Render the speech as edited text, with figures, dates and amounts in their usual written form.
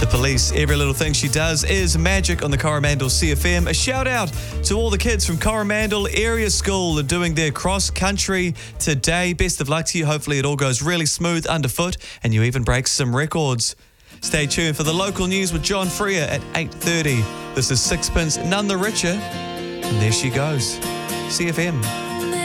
The Police, Every Little Thing She Does Is Magic on the Coromandel CFM. A shout out to all the kids from Coromandel Area School doing their cross country today. Best of luck to you. Hopefully it all goes really smooth underfoot and you even break some records. Stay tuned for the local news with John Freer at 8:30. This is Sixpence None the Richer. And there she goes. CFM.